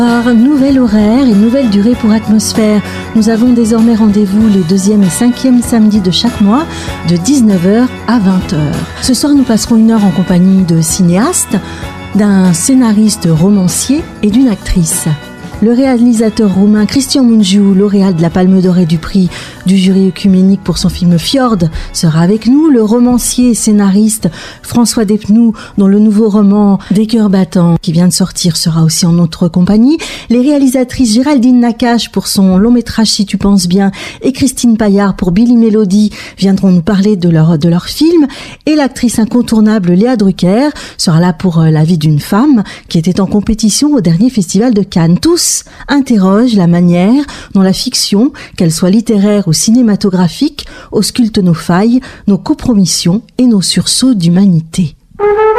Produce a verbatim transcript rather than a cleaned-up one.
Nouvel horaire et nouvelle durée pour Atmosphère. Nous avons désormais rendez-vous les deuxième et cinquième samedis de chaque mois de dix-neuf heures à vingt heures. Ce soir, nous passerons une heure en compagnie de cinéastes, d'un scénariste romancier et d'une actrice. Le réalisateur roumain Cristian Mungiu, lauréat de la Palme d'Or et du prix du jury œcuménique pour son film Fjord, sera avec nous. Le romancier et scénariste François Despnous, dont le nouveau roman Des cœurs battants, qui vient de sortir, sera aussi en notre compagnie. Les réalisatrices Géraldine Nakache pour son long métrage Si tu penses bien et Christine Paillard pour Billy Mélodie viendront nous parler de leur, de leur film. Et l'actrice incontournable Léa Drucker sera là pour La vie d'une femme, qui était en compétition au dernier festival de Cannes. Tous interroge la manière dont la fiction, qu'elle soit littéraire ou cinématographique, ausculte nos failles, nos compromissions et nos sursauts d'humanité.